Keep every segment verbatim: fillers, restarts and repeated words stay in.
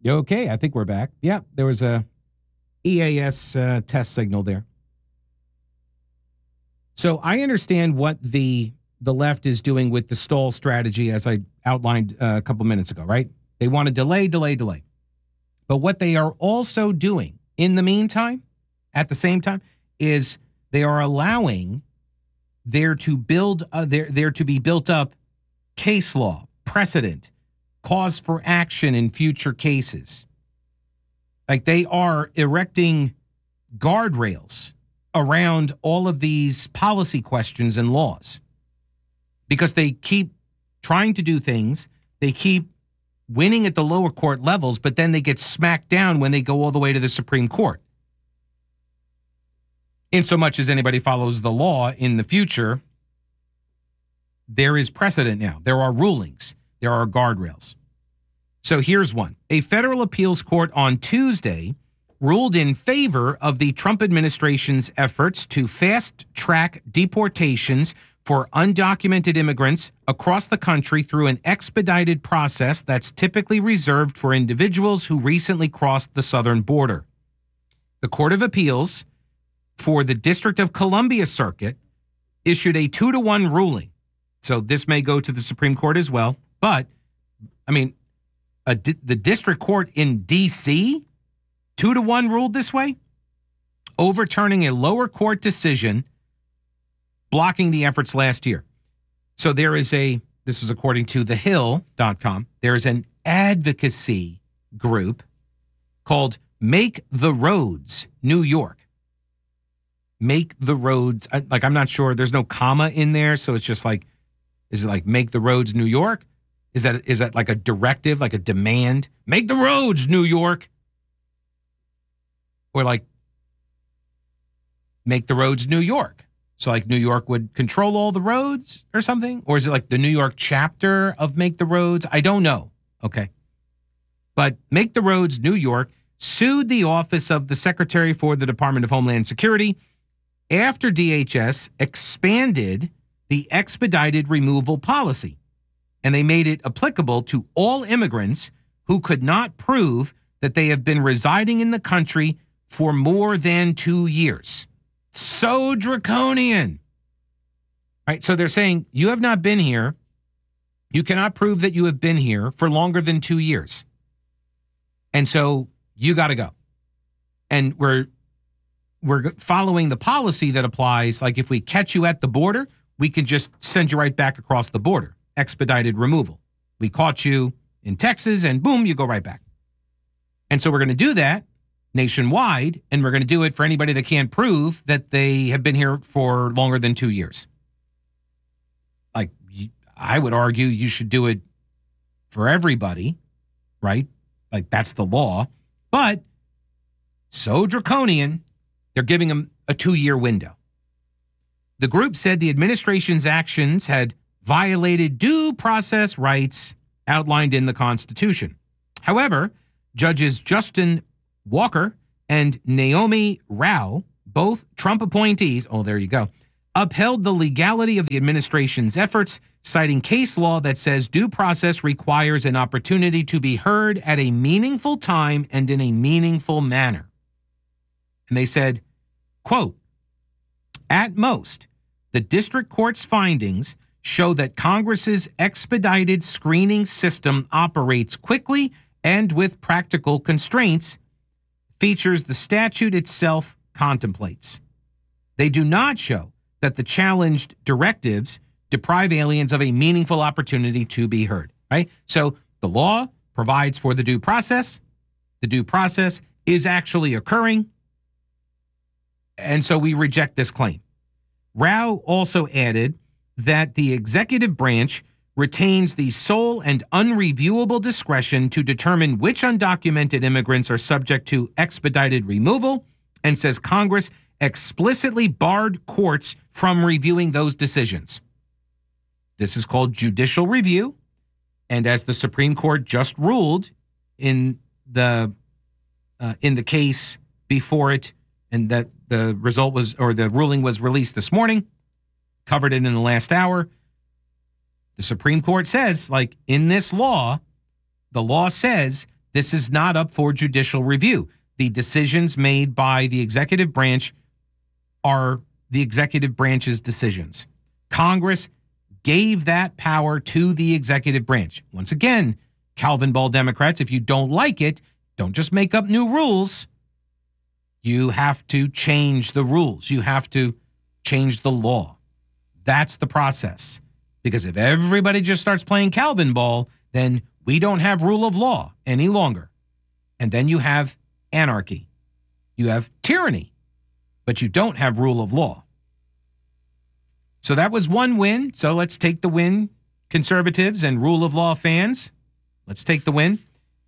Okay, I think we're back. Yeah, there was a E A S uh, test signal there. So I understand what the the left is doing with the stall strategy, as I outlined uh, a couple minutes ago, right? They want to delay, delay, delay. But what they are also doing in the meantime, at the same time, is they are allowing there to build uh, there there to be built up case law, precedent, cause for action in future cases. Like they are erecting guardrails around all of these policy questions and laws because they keep trying to do things. They keep winning at the lower court levels, but then they get smacked down when they go all the way to the Supreme Court. In so much as anybody follows the law in the future, there is precedent now. There are rulings. There are guardrails. So here's one. A federal appeals court on Tuesday ruled in favor of the Trump administration's efforts to fast-track deportations for undocumented immigrants across the country through an expedited process that's typically reserved for individuals who recently crossed the southern border. The Court of Appeals for the District of Columbia Circuit issued a two to one ruling. So this may go to the Supreme Court as well. But, I mean, a di- the district court in D C, two to one ruled this way, overturning a lower court decision blocking the efforts last year. So there is a, this is according to the hill dot com, there is an advocacy group called Make the Roads New York. Make the roads, like I'm not sure, there's no comma in there, so it's just like, is it like Make the Roads New York? Is that is that like a directive, like a demand? Make the roads New York. Or like Make the Roads New York. So like New York would control all the roads or something? Or is it like the New York chapter of Make the Roads? I don't know. Okay. But Make the Roads New York sued the office of the Secretary for the Department of Homeland Security after D H S expanded the expedited removal policy, and they made it applicable to all immigrants who could not prove that they have been residing in the country for more than two years. So draconian. Right? So they're saying you have not been here. You cannot prove that you have been here for longer than two years. And so you got to go. And we're we're following the policy that applies. Like if we catch you at the border, we can just send you right back across the border. Expedited removal. We caught you in Texas and boom, you go right back. And so we're going to do that nationwide, and we're going to do it for anybody that can't prove that they have been here for longer than two years. Like, I would argue you should do it for everybody, right? Like, that's the law. But so draconian, they're giving them a two-year window. The group said the administration's actions had violated due process rights outlined in the Constitution. However, Judges Justin Walker and Naomi Rao, both Trump appointees, oh, there you go, upheld the legality of the administration's efforts, citing case law that says due process requires an opportunity to be heard at a meaningful time and in a meaningful manner. And they said, quote, at most, the district court's findings show that Congress's expedited screening system operates quickly and with practical constraints, features the statute itself contemplates. They do not show that the challenged directives deprive aliens of a meaningful opportunity to be heard, right? So the law provides for the due process. The due process is actually occurring. And so we reject this claim. Rao also added that the executive branch retains the sole and unreviewable discretion to determine which undocumented immigrants are subject to expedited removal, and says Congress explicitly barred courts from reviewing those decisions. This is called judicial review, and as the Supreme Court just ruled in the uh, in the case before it, and that the result was, or the ruling was released this morning, covered it in the last hour. The Supreme Court says, like in this law, the law says This is not up for judicial review. The decisions made by the executive branch are the executive branch's decisions. Congress gave that power to the executive branch. Once again, Calvin Ball Democrats, if you don't like it, don't just make up new rules. You have to change the rules. You have to change the law. That's the process. Because if everybody just starts playing Calvin ball, then we don't have rule of law any longer. And then you have anarchy. You have tyranny, but you don't have rule of law. So that was one win. So let's take the win, conservatives and rule of law fans. Let's take the win.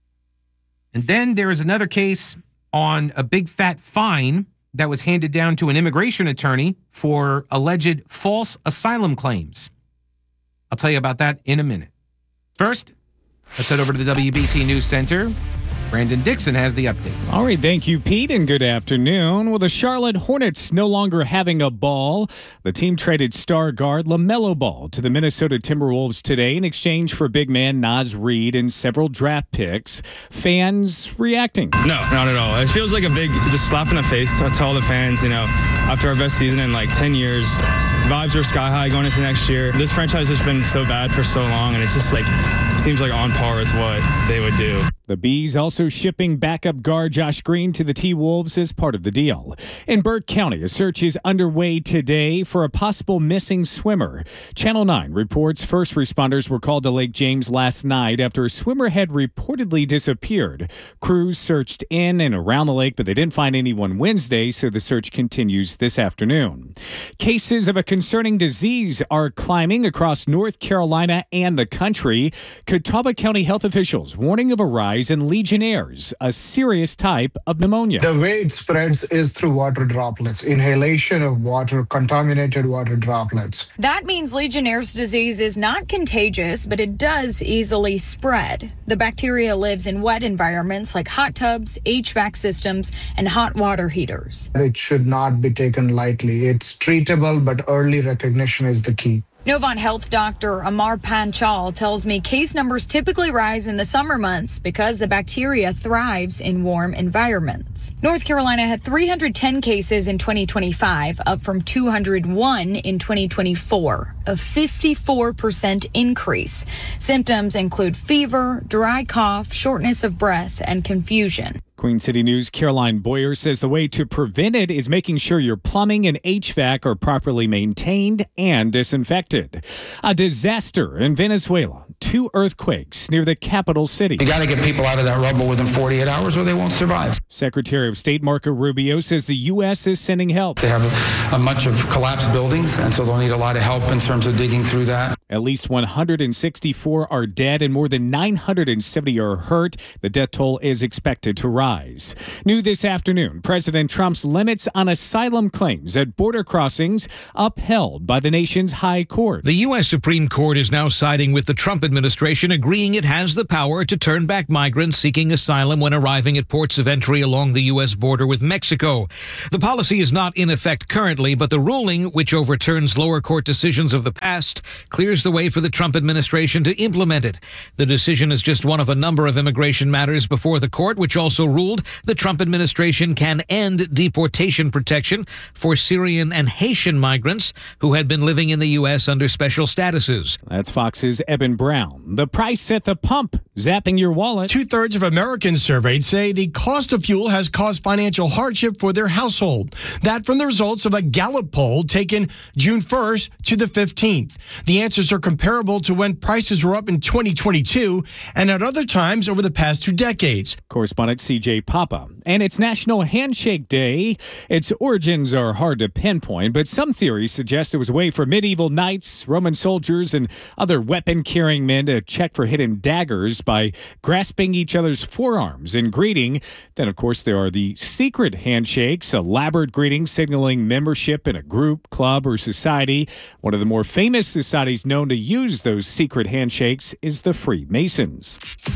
And then there is another case on a big fat fine that was handed down to an immigration attorney for alleged false asylum claims. I'll tell you about that in a minute. First, let's head over to the W B T News Center. Brandon Dixon has the update. All right, thank you, Pete, and good afternoon. Well, the Charlotte Hornets no longer having a ball. The team traded star guard LaMelo Ball to the Minnesota Timberwolves today in exchange for big man Naz Reid and several draft picks. Fans reacting. No, not at all. It feels like a big just slap in the face to all the fans, you know, after our best season in like ten years. Vibes are sky high going into next year. This franchise has been so bad for so long, and it's just like, seems like on par with what they would do. The Bees also shipping backup guard Josh Green to the T-Wolves as part of the deal. In Burke County, a search is underway today for a possible missing swimmer. Channel nine reports first responders were called to Lake James last night after a swimmer had reportedly disappeared. Crews searched in and around the lake, but they didn't find anyone Wednesday, so the search continues this afternoon. Cases of a concerning disease are climbing across North Carolina and the country. Catawba County health officials warning of a rise in Legionnaires, a serious type of pneumonia. The way it spreads is through water droplets, inhalation of water, contaminated water droplets. That means Legionnaire's disease is not contagious, but it does easily spread. The bacteria lives in wet environments like hot tubs, H V A C systems, and hot water heaters. It should not be taken lightly. It's treatable, but early recognition is the key. Novant Health doctor Amar Panchal tells me case numbers typically rise in the summer months because the bacteria thrives in warm environments. North Carolina had three hundred ten cases in twenty twenty-five, up from two hundred one in twenty twenty-four, a fifty-four percent increase. Symptoms include fever, dry cough, shortness of breath, and confusion. Queen City News' Caroline Boyer says the way to prevent it is making sure your plumbing and H V A C are properly maintained and disinfected. A disaster in Venezuela. Two earthquakes near the capital city. You got to get people out of that rubble within forty-eight hours or they won't survive. Secretary of State Marco Rubio says the U S is sending help. They have a, a bunch of collapsed buildings, and so they'll need a lot of help in terms of digging through that. At least one hundred sixty-four are dead and more than nine hundred seventy are hurt. The death toll is expected to rise. New this afternoon, President Trump's limits on asylum claims at border crossings upheld by the nation's high court. The U S Supreme Court is now siding with the Trump administration, agreeing it has the power to turn back migrants seeking asylum when arriving at ports of entry along the U S border with Mexico. The policy is not in effect currently, but the ruling, which overturns lower court decisions of the past, clears the way for the Trump administration to implement it. The decision is just one of a number of immigration matters before the court, which also ruled the Trump administration can end deportation protection for Syrian and Haitian migrants who had been living in the U S under special statuses. That's Fox's Eben Brown. The price at the pump, zapping your wallet. Two-thirds of Americans surveyed say the cost of fuel has caused financial hardship for their household. That from the results of a Gallup poll taken June first to the fifteenth. The answers are comparable to when prices were up in twenty twenty-two and at other times over the past two decades. Correspondent C J Papa. And it's National Handshake Day. Its origins are hard to pinpoint, but some theories suggest it was a way for medieval knights, Roman soldiers, and other weapon-carrying men to check for hidden daggers by grasping each other's forearms in greeting. Then, of course, there are the secret handshakes, elaborate greetings signaling membership in a group, club, or society. One of the more famous societies known to use those secret handshakes is the Freemasons.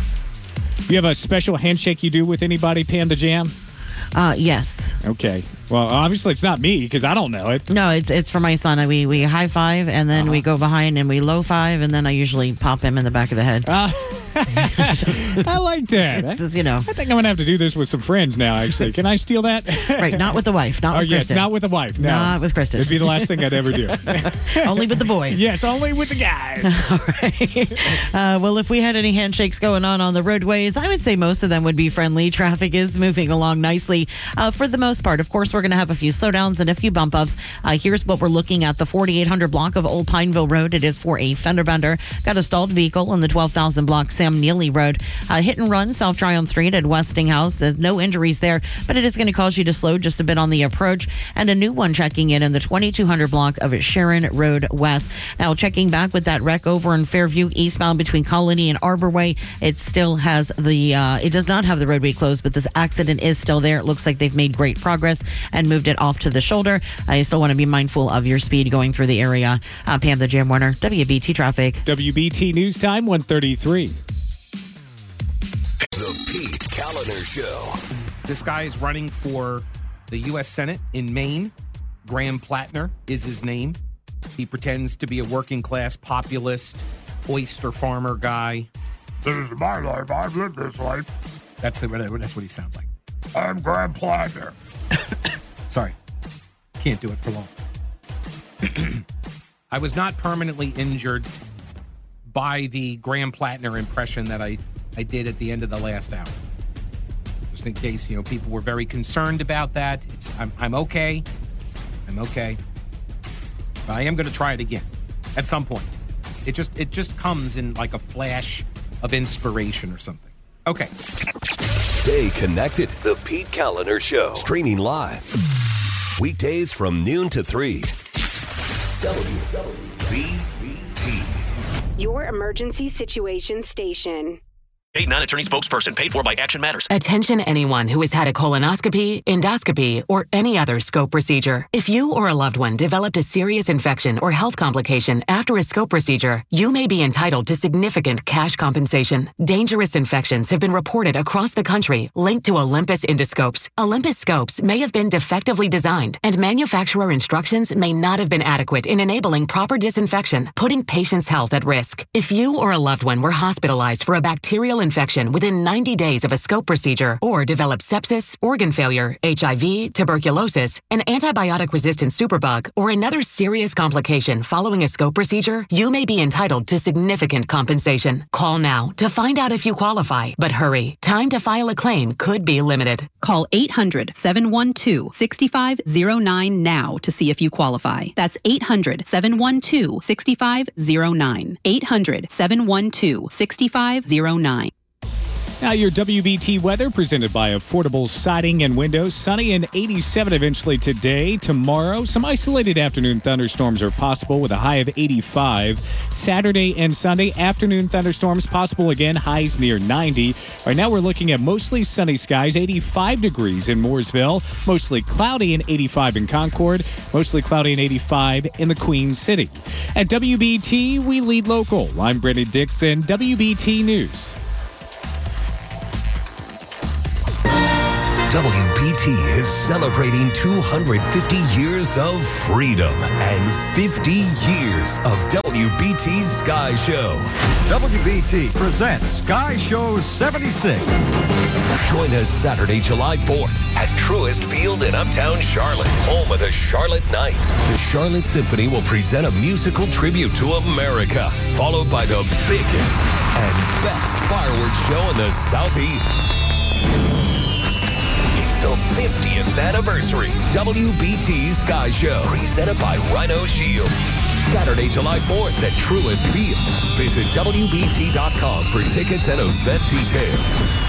You have a special handshake you do with anybody, Panda Jam? Uh, yes. Okay. Well, obviously it's not me because I don't know it. No, it's it's for my son. We we high five and then uh-huh. we go behind and we low five and then I usually pop him in the back of the head. Uh, I like that. It's just, you know. I think I'm going to have to do this with some friends now, actually. Can I steal that? Right, not with the wife. Not oh, with yes, Kristen. not with the wife. No. Not with Kristen. It'd be the last thing I'd ever do. Only with the boys. Yes, only with the guys. All right. Uh, well, if we had any handshakes going on on the roadways, I would say most of them would be friendly. Traffic is moving along nicely uh, for the most part. Of course, we're going to have a few slowdowns and a few bump ups. Uh, here's what we're looking at. The forty-eight hundred block of Old Pineville Road. It is for a fender bender. Got a stalled vehicle on the twelve thousand block Sam Neely Road. Uh, hit and run South Tryon Street at Westinghouse. Uh, no injuries there, but it is going to cause you to slow just a bit on the approach. And a new one checking in in the twenty-two hundred block of Sharon Road West. Now checking back with that wreck over in Fairview eastbound between Colony and Arbor Way. It still has the, uh, it does not have the roadway closed, but this accident is still there. It looks like they've made great progress and moved it off to the shoulder. I uh, still want to be mindful of your speed going through the area. Uh, Pam the Jam Warner, W B T Traffic. W B T News Time, one thirty-three. The Pete Kaliner Show. This guy is running for the U S Senate in Maine. Graham Plattner is his name. He pretends to be a working class populist, oyster farmer guy. This is my life. I've lived this life. That's that's what he sounds like. I'm Graham Plattner. Sorry. Can't do it for long. I was not permanently injured by the Graham Plattner impression that I, I did at the end of the last hour. Just in case, you know, people were very concerned about that. It's I'm I'm okay. I'm okay. But I am going to try it again at some point. It just it just comes in like a flash of inspiration or something. Okay. Stay connected. The Pete Kaliner Show. Streaming live. Weekdays from noon to three. W B T. Your emergency situation station. Paid non-attorney spokesperson paid for by Action Matters. Attention anyone who has had a colonoscopy, endoscopy, or any other scope procedure. If you or a loved one developed a serious infection or health complication after a scope procedure, you may be entitled to significant cash compensation. Dangerous infections have been reported across the country linked to Olympus endoscopes. Olympus scopes may have been defectively designed, and manufacturer instructions may not have been adequate in enabling proper disinfection, putting patients' health at risk. If you or a loved one were hospitalized for a bacterial infection within ninety days of a scope procedure, or developed sepsis, organ failure, H I V, tuberculosis, an antibiotic-resistant superbug, or another serious complication following a scope procedure, you may be entitled to significant compensation. Call now to find out if you qualify, but hurry. Time to file a claim could be limited. Call eight hundred, seven one two, six five zero nine now to see if you qualify. That's eight hundred, seven one two, six five zero nine. eight hundred, seven one two, six five zero nine. Now your W B T weather presented by Affordable Siding and Windows. Sunny and eighty-seven eventually today. Tomorrow, some isolated afternoon thunderstorms are possible with a high of eighty-five. Saturday and Sunday, afternoon thunderstorms possible again, highs near ninety. Right now we're looking at mostly sunny skies, eighty-five degrees in Mooresville, mostly cloudy and eighty-five in Concord, mostly cloudy and eighty-five in the Queen City. At W B T, we lead local. I'm Brendan Dixon, W B T News. W B T is celebrating two hundred fifty years of freedom and fifty years of W B T's Sky Show. W B T presents Sky Show seventy-six. Join us Saturday, July fourth at Truist Field in Uptown Charlotte, home of the Charlotte Knights. The Charlotte Symphony will present a musical tribute to America, followed by the biggest and best fireworks show in the Southeast. The fiftieth anniversary W B T Sky Show, presented by Rhino Shield. Saturday, July fourth at Truist Field. Visit W B T dot com for tickets and event details.